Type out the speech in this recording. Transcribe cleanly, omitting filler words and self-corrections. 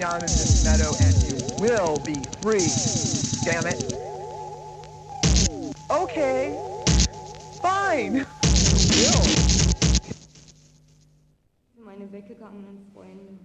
down in this meadow and you will be free. Damn it. Okay. Fine. You will. Meine weggegangenen Freunde.